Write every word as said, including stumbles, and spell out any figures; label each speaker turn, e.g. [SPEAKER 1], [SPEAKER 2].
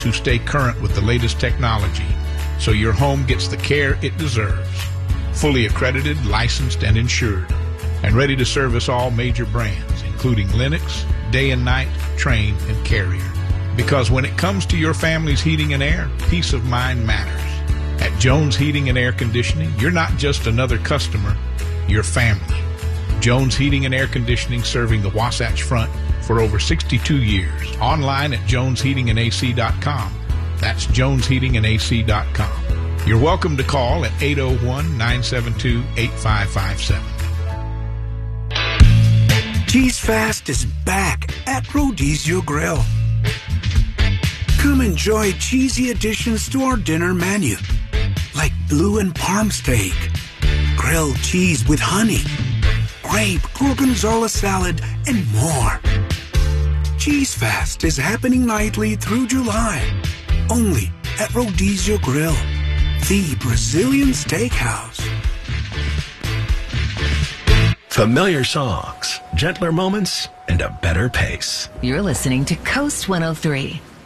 [SPEAKER 1] who stay current with the latest technology so your home gets the care it deserves. Fully accredited, licensed, and insured, and ready to service all major brands, including Lennox, Day and Night, Trane, and Carrier. Because when it comes to your family's heating and air, peace of mind matters. At Jones Heating and Air Conditioning, you're not just another customer, you're family. Jones Heating and Air Conditioning, serving the Wasatch Front for over sixty-two years. Online at jones heating and a c dot com. That's jones heating and a c dot com. You're welcome to call at eight oh one, nine seven two, eight five five seven.
[SPEAKER 2] Cheese Fast is back at Rodizio Grill. Come enjoy cheesy additions to our dinner menu, like blue and parm steak, grilled cheese with honey, grape gorgonzola salad, and more. Cheese Fast is happening nightly through July, only at Rodizio Grill, the Brazilian steakhouse.
[SPEAKER 3] Familiar songs, gentler moments, and a better pace.
[SPEAKER 4] You're listening to Coast one oh three.